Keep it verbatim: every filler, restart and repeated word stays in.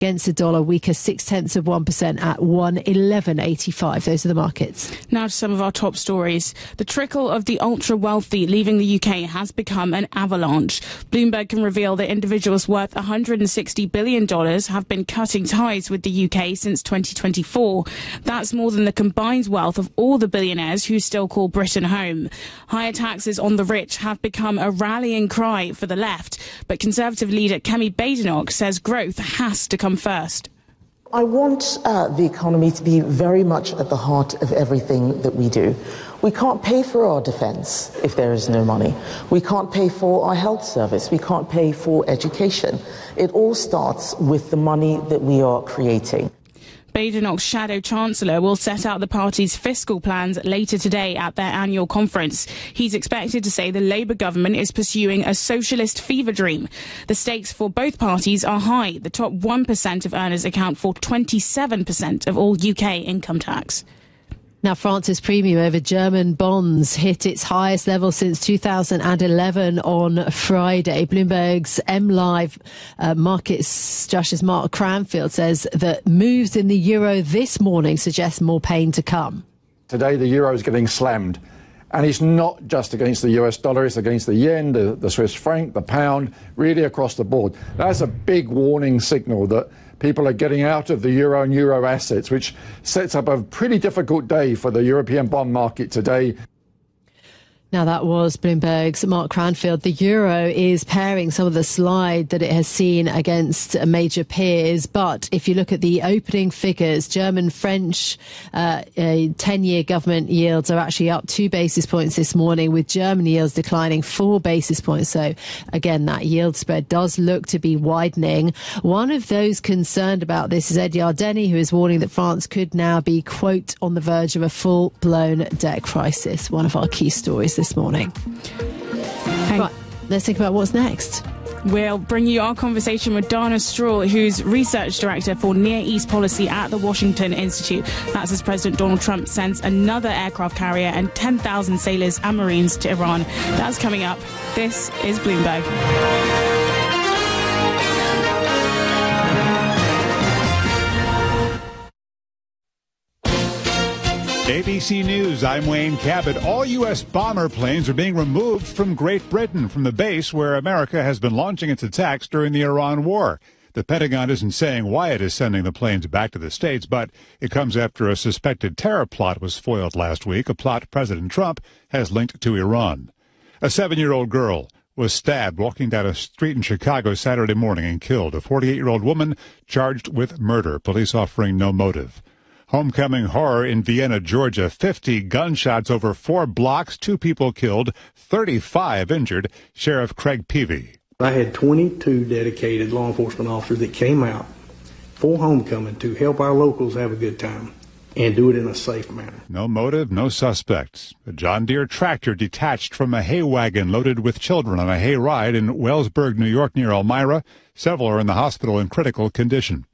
against the dollar, weaker six tenths of one percent at one eleven eighty-five. Those are the markets. Now to some of our top stories. The trickle of the ultra-wealthy leaving the U K has become an avalanche. Bloomberg can reveal that individuals worth one hundred sixty billion dollars have been cutting ties with the U K since twenty twenty-four. That's more than the combined wealth of all the billionaires who still call Britain home. Higher taxes on the rich have become a rallying cry for the left, but Conservative leader Kemi Badenoch says growth has to come first. I want uh, the economy to be very much at the heart of everything that we do. We can't pay for our defence if there is no money. We can't pay for our health service. We can't pay for education. It all starts with the money that we are creating. Badenoch's shadow chancellor will set out the party's fiscal plans later today at their annual conference. He's expected to say the Labour government is pursuing a socialist fever dream. The stakes for both parties are high. The top one percent of earners account for twenty-seven percent of all U K income tax. Now, France's premium over German bonds hit its highest level since two thousand eleven on Friday. Bloomberg's M Live uh, markets strategist Mark Cranfield says that moves in the euro this morning suggest more pain to come. Today, the euro is getting slammed. And it's not just against the U S dollar, it's against the yen, the, the Swiss franc, the pound, really across the board. That's a big warning signal that people are getting out of the euro and euro assets, which sets up a pretty difficult day for the European bond market today. Now, that was Bloomberg's Mark Cranfield. The euro is paring some of the slide that it has seen against major peers. But if you look at the opening figures, German, French uh, ten-year government yields are actually up two basis points this morning, with German yields declining four basis points. So, again, that yield spread does look to be widening. One of those concerned about this is Ed Yardeni, who is warning that France could now be, quote, on the verge of a full-blown debt crisis. One of our key stories this morning. Right, let's think about what's next. We'll bring you our conversation with Dana Strahl, who's Research Director for Near East Policy at the Washington Institute. That's as President Donald Trump sends another aircraft carrier and ten thousand sailors and Marines to Iran. That's coming up. This is Bloomberg. A B C News, I'm Wayne Cabot. All U S bomber planes are being removed from Great Britain, from the base where America has been launching its attacks during the Iran war. The Pentagon isn't saying why it is sending the planes back to the States, but it comes after a suspected terror plot was foiled last week, a plot President Trump has linked to Iran. A seven-year-old girl was stabbed walking down a street in Chicago Saturday morning and killed. A forty-eight-year-old woman charged with murder, police offering no motive. Homecoming horror in Vienna, Georgia. fifty gunshots over four blocks, two people killed, thirty-five injured. Sheriff Craig Peavy. I had twenty-two dedicated law enforcement officers that came out for homecoming to help our locals have a good time and do it in a safe manner. No motive, no suspects. A John Deere tractor detached from a hay wagon loaded with children on a hay ride in Wellsburg, New York, near Elmira. Several are in the hospital in critical condition.